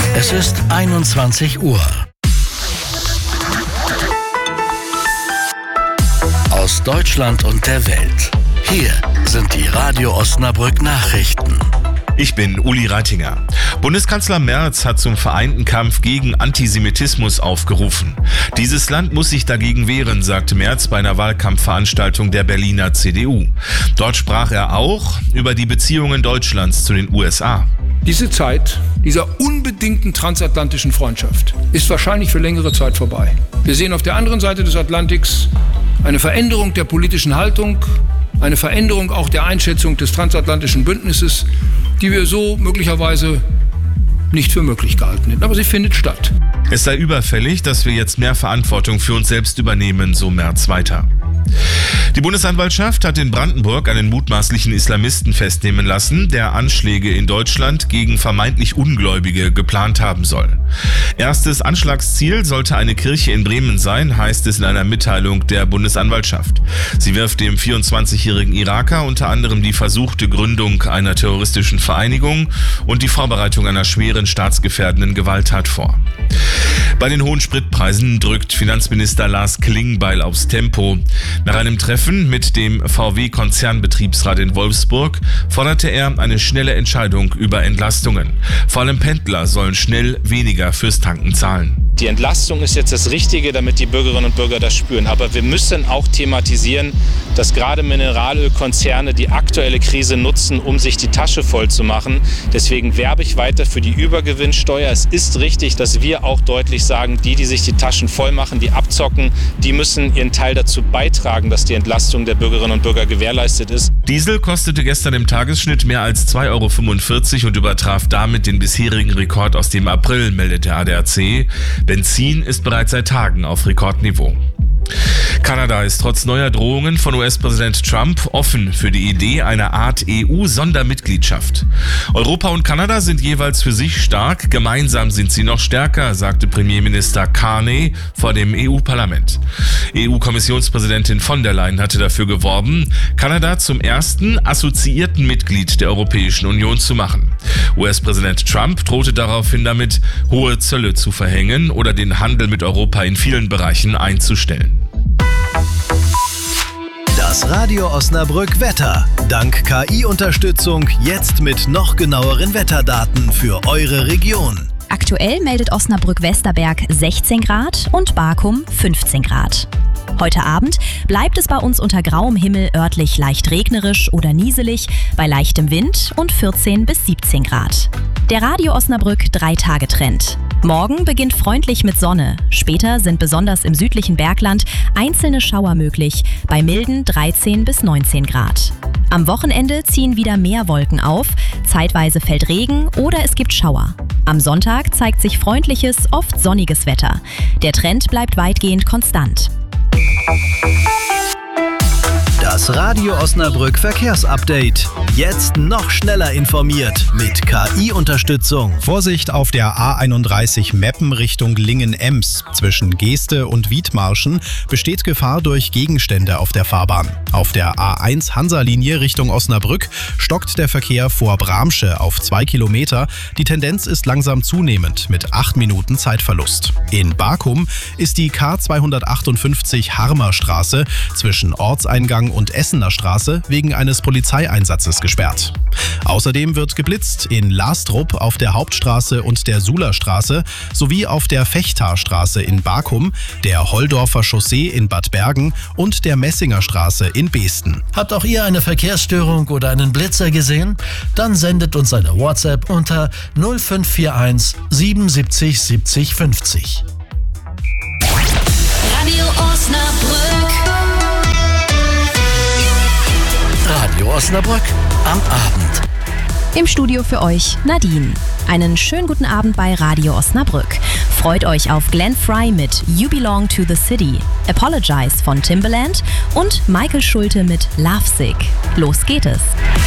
Es ist 21 Uhr. Aus Deutschland und der Welt. Hier sind die Radio Osnabrück Nachrichten. Ich bin Uli Reitinger. Bundeskanzler Merz hat zum vereinten Kampf gegen Antisemitismus aufgerufen. Dieses Land muss sich dagegen wehren, sagte Merz bei einer Wahlkampfveranstaltung der Berliner CDU. Dort sprach er auch über die Beziehungen Deutschlands zu den USA. Diese Zeit dieser unbedingten transatlantischen Freundschaft ist wahrscheinlich für längere Zeit vorbei. Wir sehen auf der anderen Seite des Atlantiks eine Veränderung der politischen Haltung, eine Veränderung auch der Einschätzung des transatlantischen Bündnisses, die wir so möglicherweise nicht für möglich gehalten hätten. Aber sie findet statt. Es sei überfällig, dass wir jetzt mehr Verantwortung für uns selbst übernehmen, so Merz weiter. Die Bundesanwaltschaft hat in Brandenburg einen mutmaßlichen Islamisten festnehmen lassen, der Anschläge in Deutschland gegen vermeintlich Ungläubige geplant haben soll. Erstes Anschlagsziel sollte eine Kirche in Bremen sein, heißt es in einer Mitteilung der Bundesanwaltschaft. Sie wirft dem 24-jährigen Iraker unter anderem die versuchte Gründung einer terroristischen Vereinigung und die Vorbereitung einer schweren staatsgefährdenden Gewalttat vor. Bei den hohen Spritpreisen drückt Finanzminister Lars Klingbeil aufs Tempo. Nach einem Treffen mit dem VW-Konzernbetriebsrat in Wolfsburg forderte er eine schnelle Entscheidung über Entlastungen. Vor allem Pendler sollen schnell weniger fürs Tanken zahlen. Die Entlastung ist jetzt das Richtige, damit die Bürgerinnen und Bürger das spüren. Aber wir müssen auch thematisieren, dass gerade Mineralölkonzerne die aktuelle Krise nutzen, um sich die Tasche voll zu machen. Deswegen werbe ich weiter für die Übergewinnsteuer. Es ist richtig, dass wir auch deutlich sagen, die sich die Taschen voll machen, die abzocken, die müssen ihren Teil dazu beitragen, dass die Entlastung der Bürgerinnen und Bürger gewährleistet ist. Diesel kostete gestern im Tagesschnitt mehr als 2,45 € und übertraf damit den bisherigen Rekord aus dem April, meldet der ADAC. Benzin ist bereits seit Tagen auf Rekordniveau. Kanada ist trotz neuer Drohungen von US-Präsident Trump offen für die Idee einer Art EU-Sondermitgliedschaft. Europa und Kanada sind jeweils für sich stark, gemeinsam sind sie noch stärker, sagte Premierminister Carney vor dem EU-Parlament. EU-Kommissionspräsidentin von der Leyen hatte dafür geworben, Kanada zum ersten assoziierten Mitglied der Europäischen Union zu machen. US-Präsident Trump drohte daraufhin damit, hohe Zölle zu verhängen oder den Handel mit Europa in vielen Bereichen einzustellen. Das Radio Osnabrück Wetter. Dank KI-Unterstützung jetzt mit noch genaueren Wetterdaten für eure Region. Aktuell meldet Osnabrück-Westerberg 16 Grad und Barkum 15 Grad. Heute Abend bleibt es bei uns unter grauem Himmel örtlich leicht regnerisch oder nieselig, bei leichtem Wind und 14 bis 17 Grad. Der Radio Osnabrück 3-Tage-Trend. Morgen beginnt freundlich mit Sonne. Später sind besonders im südlichen Bergland einzelne Schauer möglich, bei milden 13 bis 19 Grad. Am Wochenende ziehen wieder mehr Wolken auf, zeitweise fällt Regen oder es gibt Schauer. Am Sonntag zeigt sich freundliches, oft sonniges Wetter. Der Trend bleibt weitgehend konstant. Das Radio Osnabrück Verkehrsupdate. Jetzt noch schneller informiert mit KI-Unterstützung. Vorsicht auf der A31 Meppen Richtung Lingen-Ems. Zwischen Geeste und Wiedmarschen besteht Gefahr durch Gegenstände auf der Fahrbahn. Auf der A1 Hansa-Linie Richtung Osnabrück stockt der Verkehr vor Bramsche auf 2 Kilometer. Die Tendenz ist langsam zunehmend mit 8 Minuten Zeitverlust. In Barkum ist die K258 Harmerstraße zwischen Ortseingang und Essener Straße wegen eines Polizeieinsatzes gesperrt. Außerdem wird geblitzt in Lastrup auf der Hauptstraße und der Sulerstraße sowie auf der Fechtarstraße in Barkum, der Holdorfer Chaussee in Bad Bergen und der Messinger Straße in Beesten. Habt auch ihr eine Verkehrsstörung oder einen Blitzer gesehen? Dann sendet uns eine WhatsApp unter 0541 77 70 50. Radio Osnabrück. Radio Osnabrück am Abend. Im Studio für euch Nadine. Einen schönen guten Abend bei Radio Osnabrück. Freut euch auf Glenn Frey mit You Belong to the City, Apologize von Timbaland und Michael Schulte mit Lovesick. Los geht es.